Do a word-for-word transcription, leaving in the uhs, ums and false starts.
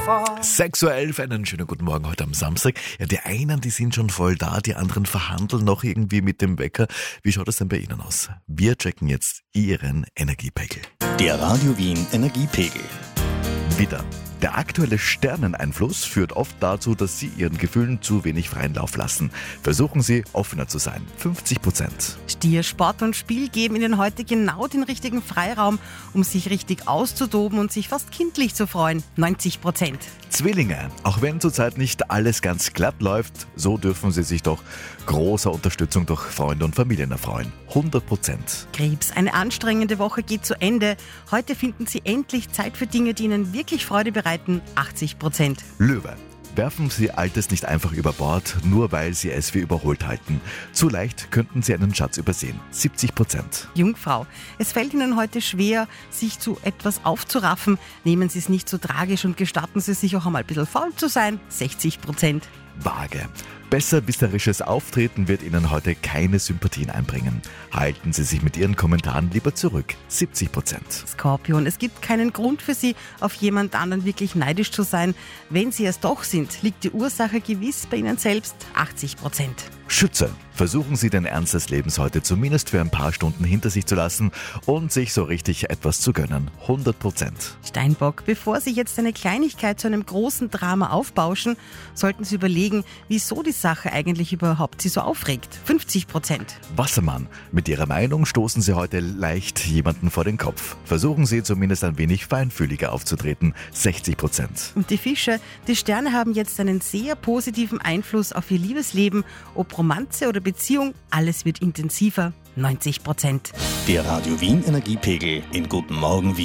sechs Uhr elf, einen schönen guten Morgen heute am Samstag. Ja, die einen, die sind schon voll da, die anderen verhandeln noch irgendwie mit dem Wecker. Wie schaut es denn bei Ihnen aus? Wir checken jetzt Ihren Energiepegel. Der Radio Wien Energiepegel. Wieder. Der aktuelle Sterneneinfluss führt oft dazu, dass Sie Ihren Gefühlen zu wenig freien Lauf lassen. Versuchen Sie, offener zu sein. fünfzig Prozent. Stier, Sport und Spiel geben Ihnen heute genau den richtigen Freiraum, um sich richtig auszutoben und sich fast kindlich zu freuen. neunzig Prozent. Zwillinge. Auch wenn zurzeit nicht alles ganz glatt läuft, so dürfen Sie sich doch großer Unterstützung durch Freunde und Familien erfreuen. hundert Prozent. Krebs, eine anstrengende Woche geht zu Ende. Heute finden Sie endlich Zeit für Dinge, die Ihnen wirklich Freude bereiten. achtzig Prozent. Löwe. Werfen Sie Altes nicht einfach über Bord, nur weil Sie es für überholt halten. Zu leicht könnten Sie einen Schatz übersehen. siebzig Prozent. Jungfrau, es fällt Ihnen heute schwer, sich zu etwas aufzuraffen. Nehmen Sie es nicht so tragisch und gestatten Sie sich auch einmal ein bisschen faul zu sein. sechzig Prozent. Waage. Besserwisserisches Auftreten wird Ihnen heute keine Sympathien einbringen. Halten Sie sich mit Ihren Kommentaren lieber zurück. siebzig Prozent. Skorpion, es gibt keinen Grund für Sie, auf jemand anderen wirklich neidisch zu sein. Wenn Sie es doch sind, liegt die Ursache gewiss bei Ihnen selbst. achtzig Prozent. Schütze. Versuchen Sie den Ernst des Lebens heute zumindest für ein paar Stunden hinter sich zu lassen und sich so richtig etwas zu gönnen. hundert Prozent. Steinbock, bevor Sie jetzt eine Kleinigkeit zu einem großen Drama aufbauschen, sollten Sie überlegen, wieso die Sache eigentlich überhaupt Sie so aufregt. fünfzig Prozent. Wassermann. Mit Ihrer Meinung stoßen Sie heute leicht jemanden vor den Kopf. Versuchen Sie zumindest ein wenig feinfühliger aufzutreten. sechzig Prozent. Und die Fische, die Sterne haben jetzt einen sehr positiven Einfluss auf Ihr Liebesleben. Ob Romanze oder Beziehung, alles wird intensiver. neunzig Prozent. Der Radio Wien Energiepegel in Guten Morgen Wien.